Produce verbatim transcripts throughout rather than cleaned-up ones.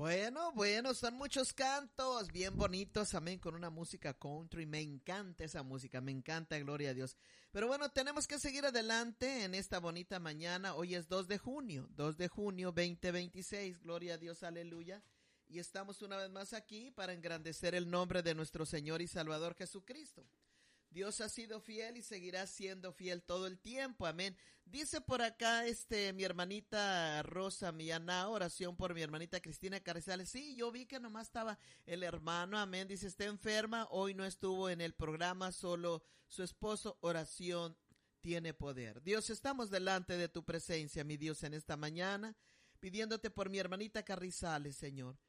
Bueno, bueno, son muchos cantos bien bonitos, amén, con una música country. Me encanta esa música, me encanta, gloria a Dios. Pero bueno, tenemos que seguir adelante en esta bonita mañana. Hoy es dos de junio, dos de junio veinte veintiséis, gloria a Dios, aleluya. Y estamos una vez más aquí para engrandecer el nombre de nuestro Señor y Salvador Jesucristo. Dios ha sido fiel y seguirá siendo fiel todo el tiempo, amén. Dice por acá este mi hermanita Rosa Millana, oración por mi hermanita Cristina Carrizales. Sí, yo vi que nomás estaba el hermano, amén. Dice, está enferma, hoy no estuvo en el programa, solo su esposo, oración tiene poder. Dios, estamos delante de tu presencia, mi Dios, en esta mañana, pidiéndote por mi hermanita Carrizales, Señor.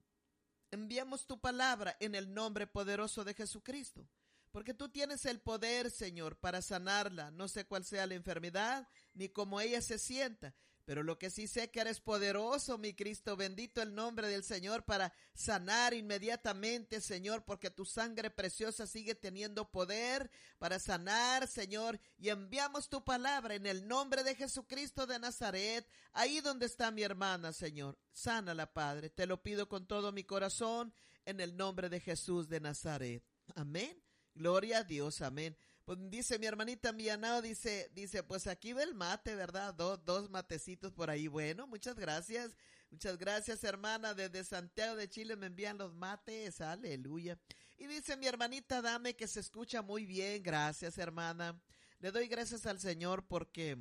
Enviamos tu palabra en el nombre poderoso de Jesucristo. Porque tú tienes el poder, Señor, para sanarla. No sé cuál sea la enfermedad, ni cómo ella se sienta. Pero lo que sí sé que eres poderoso, mi Cristo. Bendito el nombre del Señor para sanar inmediatamente, Señor. Porque tu sangre preciosa sigue teniendo poder para sanar, Señor. Y enviamos tu palabra en el nombre de Jesucristo de Nazaret. Ahí donde está mi hermana, Señor. Sánala, Padre. Te lo pido con todo mi corazón en el nombre de Jesús de Nazaret. Amén. Gloria a Dios, amén. Pues dice mi hermanita Mianao, dice, dice, pues aquí ve el mate, ¿verdad? Dos, dos matecitos por ahí. Bueno, muchas gracias. Muchas gracias, hermana. Desde Santiago de Chile me envían los mates. Aleluya. Y dice mi hermanita Dame que se escucha muy bien. Gracias, hermana. Le doy gracias al Señor porque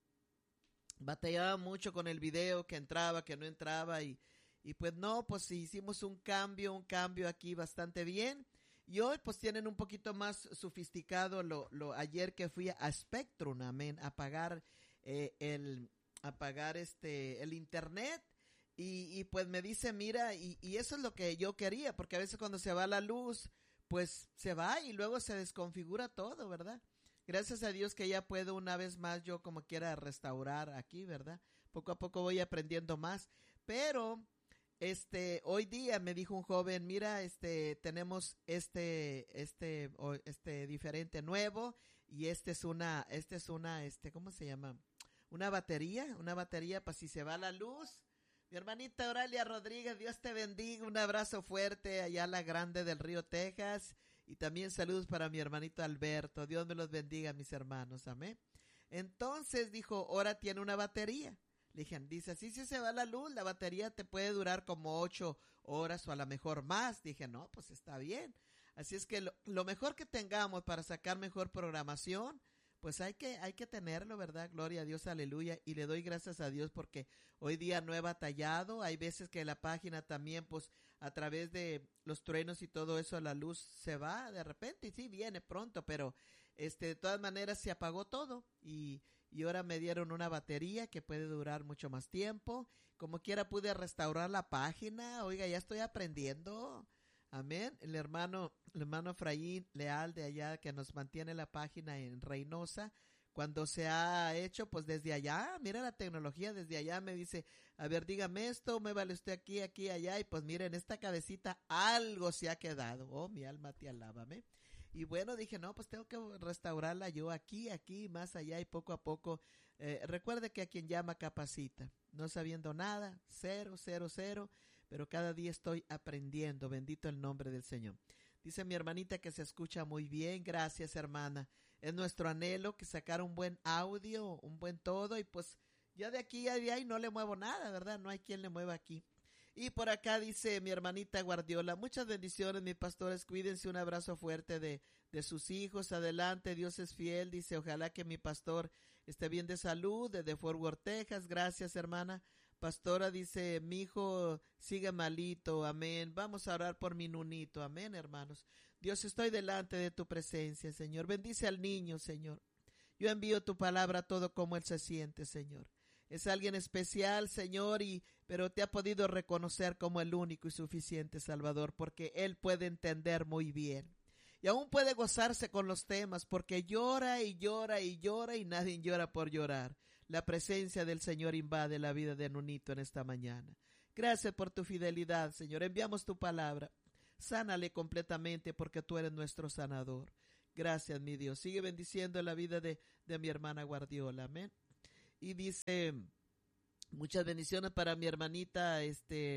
batallaba mucho con el video, que entraba, que no entraba. Y, y pues no, pues hicimos un cambio, un cambio aquí bastante bien. Y hoy pues tienen un poquito más sofisticado lo, lo ayer que fui a Spectrum, amén, a pagar eh, el, a pagar este, el internet. Y, y pues me dice, mira, y, y eso es lo que yo quería, porque a veces cuando se va la luz, pues se va y luego se desconfigura todo, ¿verdad? Gracias a Dios que ya puedo una vez más yo como quiera restaurar aquí, ¿verdad? Poco a poco voy aprendiendo más, pero Este, hoy día me dijo un joven, mira, este, tenemos este, este, este diferente nuevo, y este es una, este es una, este, ¿cómo se llama? Una batería, una batería para si se va la luz. Mi hermanita Oralia Rodríguez, Dios te bendiga, un abrazo fuerte allá a la Grande del Río, Texas, y también saludos para mi hermanito Alberto, Dios me los bendiga, mis hermanos, amén. Entonces dijo, ahora tiene una batería. Le dije, dice, así si se va la luz, la batería te puede durar como ocho horas o a lo mejor más. Dije, no, pues está bien. Así es que lo, lo mejor que tengamos para sacar mejor programación, pues hay que, hay que tenerlo, ¿verdad? Gloria a Dios, aleluya. Y le doy gracias a Dios porque hoy día no he batallado. Hay veces que la página también, pues a través de los truenos y todo eso, la luz se va de repente y sí viene pronto, pero este, de todas maneras se apagó todo y, y ahora me dieron una batería que puede durar mucho más tiempo. Como quiera pude restaurar la página. Oiga, ya estoy aprendiendo. Amén. El hermano, el hermano Efraín Leal de allá que nos mantiene la página en Reynosa, cuando se ha hecho, pues desde allá, mira la tecnología, desde allá me dice, a ver, dígame esto, muévale usted aquí, aquí, allá, y pues miren, esta cabecita algo se ha quedado. Oh, mi alma te alábame. Y bueno, dije, no, pues tengo que restaurarla yo aquí, aquí, más allá, y poco a poco. Eh, recuerde que a quien llama capacita. No sabiendo nada, cero, cero, cero, pero cada día estoy aprendiendo, bendito el nombre del Señor. Dice mi hermanita que se escucha muy bien, gracias hermana. Es nuestro anhelo que sacar un buen audio, un buen todo, y pues ya de aquí a de ahí no le muevo nada, ¿verdad? No hay quien le mueva aquí. Y por acá dice mi hermanita Guardiola, muchas bendiciones mis pastores, cuídense, un abrazo fuerte de, de sus hijos, adelante, Dios es fiel, dice, ojalá que mi pastor esté bien de salud, desde Fort Worth, Texas, gracias hermana. Pastora dice, mi hijo sigue malito, amén, vamos a orar por mi nunito, amén hermanos. Dios, estoy delante de tu presencia, Señor, bendice al niño, Señor. Yo envío tu palabra a todo como él se siente, Señor. Es alguien especial, Señor, y pero te ha podido reconocer como el único y suficiente Salvador, porque Él puede entender muy bien. Y aún puede gozarse con los temas, porque llora y llora y llora y nadie llora por llorar. La presencia del Señor invade la vida de Nunito en esta mañana. Gracias por tu fidelidad, Señor. Enviamos tu palabra. Sánale completamente porque tú eres nuestro sanador. Gracias, mi Dios. Sigue bendiciendo la vida de, de mi hermana Guardiola. Amén. Y dice, muchas bendiciones para mi hermanita, este,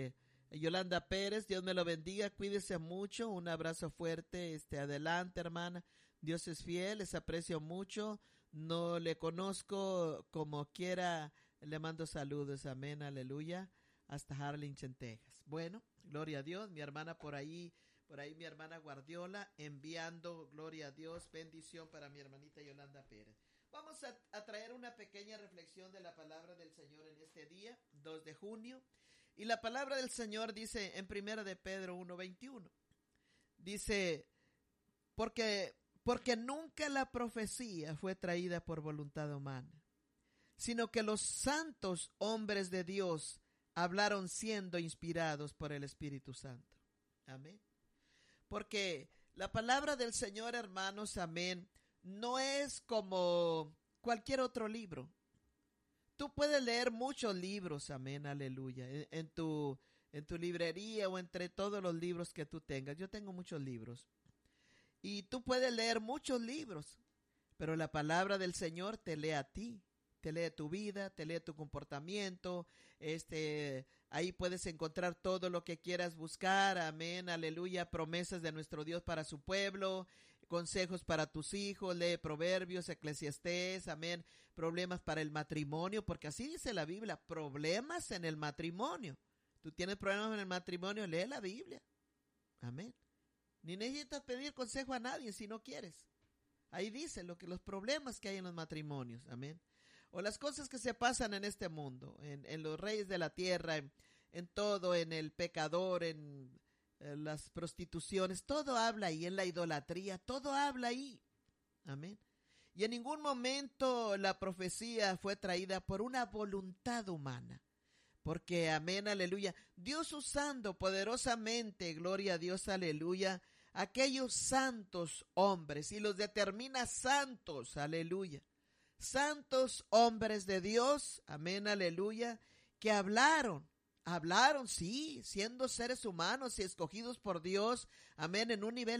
Yolanda Pérez, Dios me lo bendiga, cuídese mucho, un abrazo fuerte, este, adelante hermana, Dios es fiel, les aprecio mucho, no le conozco, como quiera, le mando saludos, amén, aleluya, hasta Harlingen, Texas. Bueno, gloria a Dios, mi hermana por ahí, por ahí mi hermana Guardiola, enviando, gloria a Dios, bendición para mi hermanita Yolanda Pérez. Vamos a, a traer una pequeña reflexión de la palabra del Señor en este día, dos de junio. Y la palabra del Señor dice en primera de Pedro uno veintiuno. Dice, porque, porque nunca la profecía fue traída por voluntad humana, sino que los santos hombres de Dios hablaron siendo inspirados por el Espíritu Santo. Amén. Porque la palabra del Señor, hermanos, amén, no es como cualquier otro libro. Tú puedes leer muchos libros, amén, aleluya, en, en, tu, en tu librería o entre todos los libros que tú tengas. Yo tengo muchos libros. Y tú puedes leer muchos libros, pero la palabra del Señor te lee a ti, te lee tu vida, te lee tu comportamiento. Este, ahí puedes encontrar todo lo que quieras buscar, amén, aleluya, promesas de nuestro Dios para su pueblo, consejos para tus hijos, lee Proverbios, Eclesiastés, amén, problemas para el matrimonio, porque así dice la Biblia, problemas en el matrimonio. Tú tienes problemas en el matrimonio, lee la Biblia, amén. Ni necesitas pedir consejo a nadie si no quieres. Ahí dice lo que los problemas que hay en los matrimonios, amén. O las cosas que se pasan en este mundo, en, en los reyes de la tierra, en, en todo, en el pecador, en las prostituciones, todo habla ahí, en la idolatría, todo habla ahí, amén. Y en ningún momento la profecía fue traída por una voluntad humana, porque, amén, aleluya, Dios usando poderosamente, gloria a Dios, aleluya, aquellos santos hombres, y los determina santos, aleluya, santos hombres de Dios, amén, aleluya, que hablaron, Hablaron, sí, siendo seres humanos y escogidos por Dios, amén, en un nivel